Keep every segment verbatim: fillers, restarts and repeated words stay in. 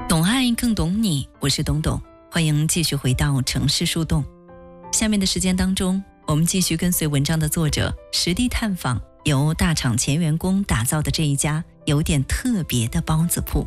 懂爱更懂你，我是董董，欢迎继续回到城市树洞。下面的时间当中，我们继续跟随文章的作者实地探访由大厂前员工打造的这一家有点特别的包子铺。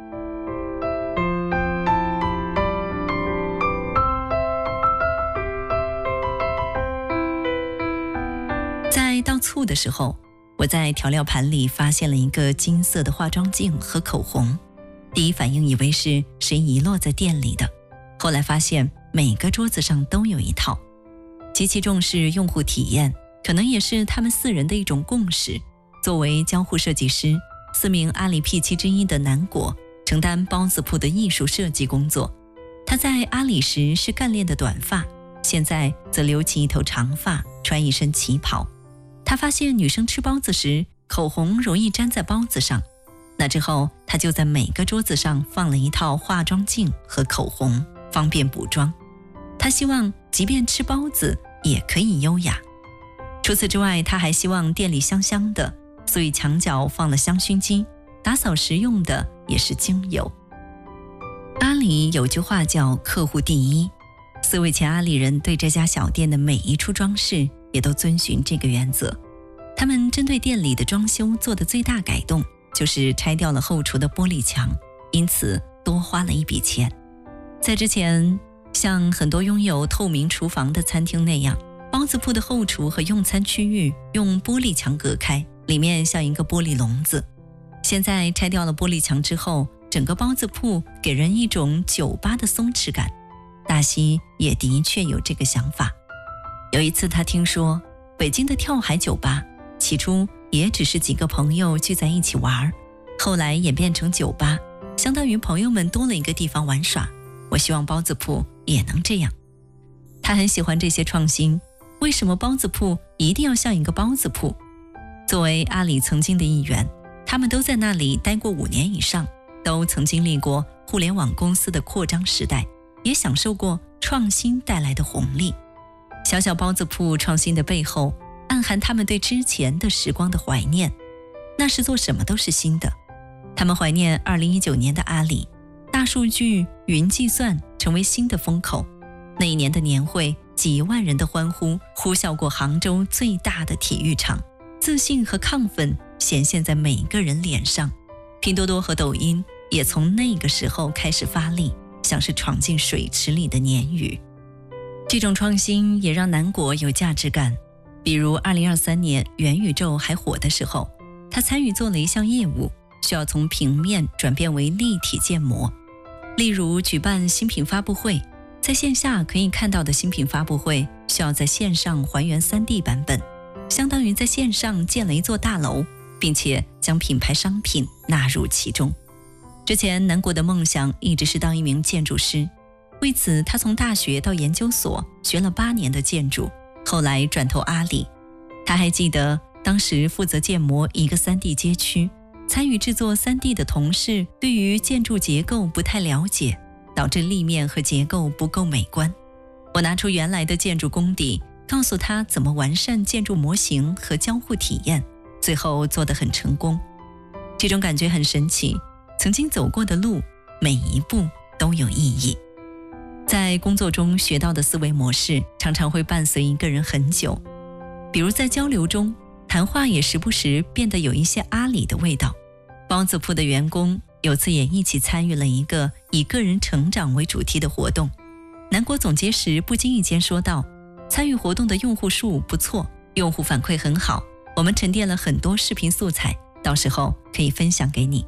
在倒醋的时候，我在调料盘里发现了一个金色的化妆镜和口红，第一反应以为是谁遗落在店里的，后来发现每个桌子上都有一套。极其重视用户体验，可能也是他们四人的一种共识。作为交互设计师，四名阿里 P 七 之一的南果承担包子铺的艺术设计工作。他在阿里时是干练的短发，现在则留起一头长发，穿一身旗袍。他发现女生吃包子时，口红容易粘在包子上，那之后他就在每个桌子上放了一套化妆镜和口红，方便补妆。他希望即便吃包子也可以优雅。除此之外，他还希望店里香香的，所以墙角放了香薰机，打扫时用的也是精油。阿里有句话叫客户第一，四位前阿里人对这家小店的每一处装饰也都遵循这个原则。他们针对店里的装修做的最大改动就是拆掉了后厨的玻璃墙，因此多花了一笔钱。在之前，像很多拥有透明厨房的餐厅那样，包子铺的后厨和用餐区域用玻璃墙隔开，里面像一个玻璃笼子。现在拆掉了玻璃墙之后，整个包子铺给人一种酒吧的松弛感。大西也的确有这个想法。有一次他听说北京的跳海酒吧起初也只是几个朋友聚在一起玩，后来演变成酒吧，相当于朋友们多了一个地方玩耍。我希望包子铺也能这样。他很喜欢这些创新。为什么包子铺一定要像一个包子铺？作为阿里曾经的一员，他们都在那里待过五年以上，都曾经历过互联网公司的扩张时代，也享受过创新带来的红利。小小包子铺创新的背后，暗含他们对之前的时光的怀念。那时做什么都是新的。他们怀念二零一九年的阿里，大数据、云计算成为新的风口。那一年的年会，几万人的欢呼呼啸过杭州最大的体育场，自信和亢奋显现在每个人脸上。拼多多和抖音也从那个时候开始发力，像是闯进水池里的鲶鱼。这种创新也让南果有价值感。比如二零二三年元宇宙还火的时候，他参与做了一项业务，需要从平面转变为立体建模。例如举办新品发布会，在线下可以看到的新品发布会需要在线上还原 三 D 版本，相当于在线上建了一座大楼，并且将品牌商品纳入其中。之前南果的梦想一直是当一名建筑师，为此他从大学到研究所学了八年的建筑，后来转投阿里。他还记得当时负责建模一个 三 D 街区，参与制作 三 D 的同事对于建筑结构不太了解，导致立面和结构不够美观。我拿出原来的建筑功底，告诉他怎么完善建筑模型和交互体验，最后做得很成功。这种感觉很神奇，曾经走过的路，每一步都有意义。在工作中学到的思维模式常常会伴随一个人很久，比如在交流中，谈话也时不时变得有一些阿里的味道。包子铺的员工有次也一起参与了一个以个人成长为主题的活动。南果总结时不经意间说道，参与活动的用户数不错，用户反馈很好，我们沉淀了很多视频素材，到时候可以分享给你。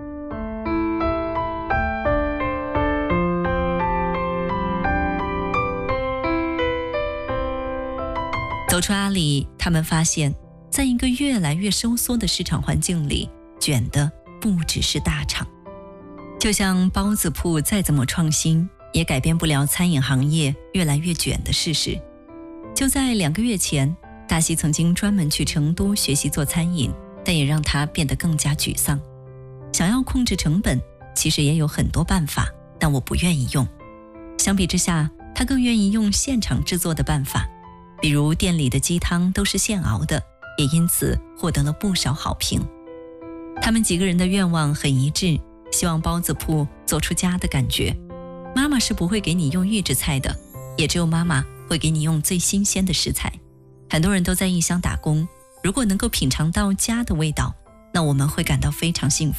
走出阿里，他们发现在一个越来越收缩的市场环境里，卷的不只是大厂。就像包子铺再怎么创新，也改变不了餐饮行业越来越卷的事实。就在两个月前，大西曾经专门去成都学习做餐饮，但也让他变得更加沮丧。想要控制成本，其实也有很多办法，但我不愿意用。相比之下，他更愿意用现场制作的办法，比如店里的鸡汤都是现熬的，也因此获得了不少好评。他们几个人的愿望很一致， 希望包子铺做出家的感觉。妈妈是不会给你用预制菜的，也只有妈妈会给你用最新鲜的食材。很多人都在异乡打工，如果能够品尝到家的味道，那我们会感到非常幸福。